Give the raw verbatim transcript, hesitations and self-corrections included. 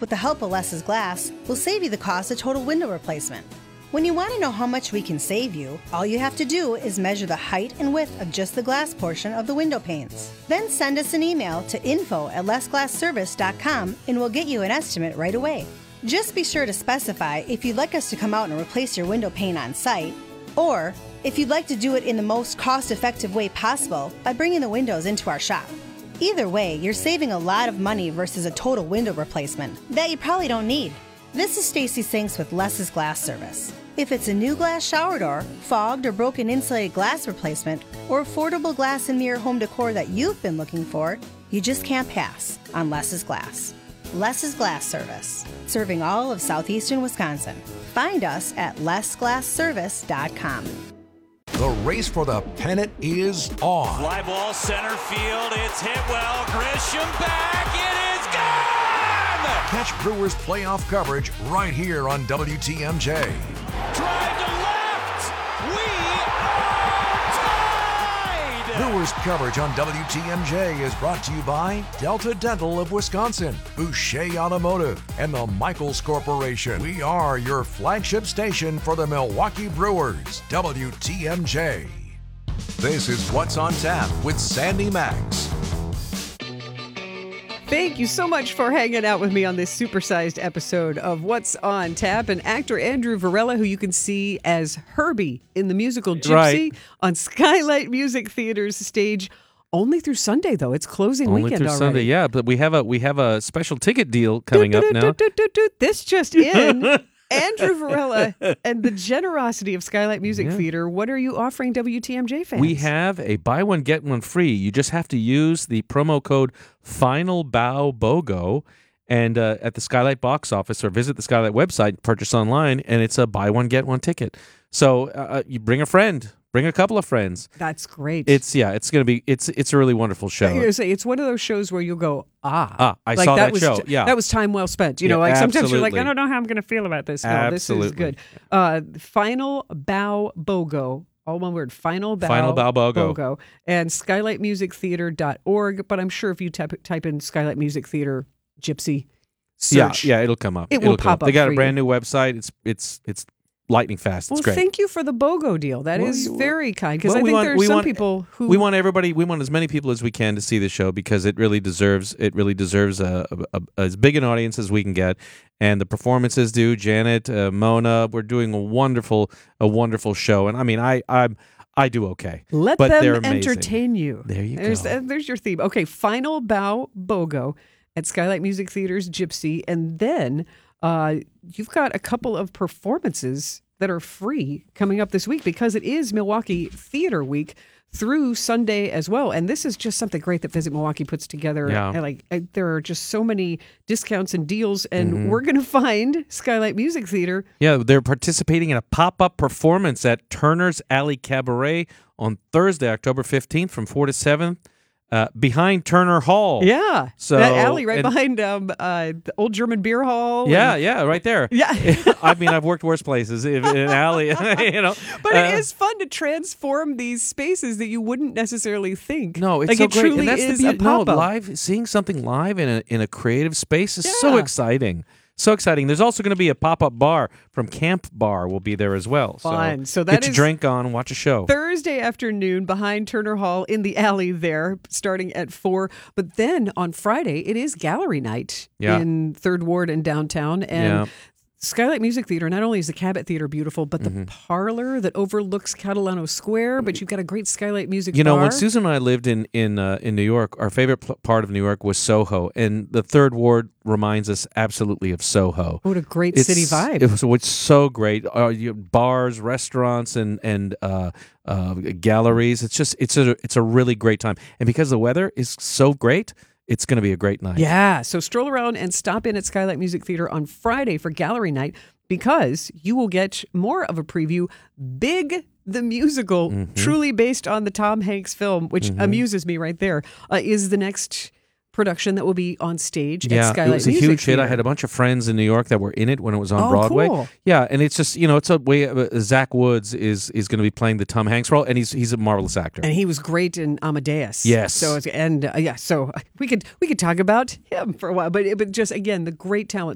with the help of Less's Glass, will save you the cost of total window replacement. When you want to know how much we can save you, all you have to do is measure the height and width of just the glass portion of the window panes. Then send us an email to info at less glass service dot com and we'll get you an estimate right away. Just be sure to specify if you'd like us to come out and replace your window pane on site, or if you'd like to do it in the most cost-effective way possible by bringing the windows into our shop. Either way, you're saving a lot of money versus a total window replacement that you probably don't need. This is Stacy Sinks with Less's Glass Service. If it's a new glass shower door, fogged or broken insulated glass replacement, or affordable glass and mirror home decor that you've been looking for, you just can't pass on Less's Glass. Less's Glass Service, serving all of southeastern Wisconsin. Find us at less glass service dot com. The race for the pennant is on. Fly ball center field. It's hit well. Grisham back. It is gone! Catch Brewers playoff coverage right here on W T M J. Drive to left. We are tied. Brewers coverage on W T M J is brought to you by Delta Dental of Wisconsin, Boucher Automotive, and the Michaels Corporation. We are your flagship station for the Milwaukee Brewers, W T M J. This is What's on Tap with Sandy Max. Thank you so much for hanging out with me on this supersized episode of What's on Tap. And actor Andrew Varela, who you can see as Herbie in the musical Gypsy Right. on Skylight Music Theater's stage. Only through Sunday, though. It's closing Only weekend through already. Sunday, yeah. But we have a we have a special ticket deal coming up now. Do-do-do-do-do-do. This just in. Andrew Varela and the generosity of Skylight Music Yeah. Theater. What are you offering W T M J fans? We have a buy one get one free. You just have to use the promo code Final Bow BOGO and uh, at the Skylight box office, or visit the Skylight website, purchase online, and it's a buy one get one ticket. So uh, you bring a friend, bring a couple of friends. That's great. It's yeah, it's gonna be it's it's a really wonderful I was show. gonna say, it's one of those shows where you go, ah, Ah, I like saw that was show, t- yeah. that was time well spent. You Yeah, know, like sometimes you're like, absolutely. I don't know how I'm going to feel about this. No, Absolutely. this is good. Uh, Final Bow BOGO, all one word. Final Bow, Final Bow BOGO. and skylight music theater dot org. But I'm sure if you type type in Skylight Music Theater Gypsy, search, Yeah, yeah, it'll come up. It It'll will come pop They up got for a you. brand new website. It's it's it's lightning fast. It's Well, great. thank you for the BOGO deal. That Well, is you- very kind, because Well, I we think want- there are we some want- people who We want everybody. We want as many people as we can to see the show, because it really deserves. It really deserves a, a, a as big an audience as we can get, and the performances do. Janet, uh, Mona, we're doing a wonderful, a wonderful show, and I mean, I, I'm, I do okay. let but they're them amazing. entertain you. There you there's, go. uh, there's your theme. Okay, Final Bow BOGO at Skylight Music Theater's Gypsy, and then uh, you've got a couple of performances that are free coming up this week, because it is Milwaukee Theater Week through Sunday as well. And this is just something great that Visit Milwaukee puts together. Yeah. And like I, there are just so many discounts and deals, and Mm-hmm. we're going to find Skylight Music Theater. Yeah, they're participating in a pop-up performance at Turner's Alley Cabaret on Thursday, October fifteenth, from four to seven, uh, behind Turner Hall. Yeah, So- that alley right and- behind um, uh, the old German beer hall. Yeah, and- yeah, right there. Yeah. I mean, I've worked worse places in an alley, you know. But Uh, it is fun to transform these spaces that you wouldn't necessarily think. No, it's like so it great. truly and that's is the a beauty. No, pop-up. live, seeing something live in a in a creative space is so Yeah. exciting. So exciting. There's also going to be a pop-up bar from Camp Bar will be there as well. Fun. So So, that get your is drink on, watch a show. Thursday afternoon behind Turner Hall in the alley there, starting at four. But then on Friday, it is gallery night Yeah. in Third Ward in downtown. And Yeah. Skylight Music Theater, not only is the Cabot Theater beautiful, but the Mm-hmm. parlor that overlooks Catalano Square, but you've got a great Skylight Music You know, bar. when Susan and I lived in in uh, in New York, our favorite pl- part of New York was Soho, and the Third Ward reminds us absolutely of Soho. What a great It's- city vibe. It was it's so great. Uh, you, bars, restaurants, and and uh, uh, galleries. It's just it's a it's a really great time, and because the weather is so great, it's going to be a great night. Yeah, so stroll around and stop in at Skylight Music Theater on Friday for gallery night, because you will get more of a preview. Big the Musical, Mm-hmm. truly based on the Tom Hanks film, which amuses me right there, uh, is the next production that will be on stage Yeah, at Skylight it was a Music huge hit. Theater. I had a bunch of friends in New York that were in it when it was on Oh, Broadway. cool. Yeah, and it's just you know it's a way. Uh, Zach Woods is is going to be playing the Tom Hanks role, and he's he's a marvelous actor. And he was great in Amadeus. Yes. So it's- and uh, yeah, so we could we could talk about him for a while, but but just again the great talent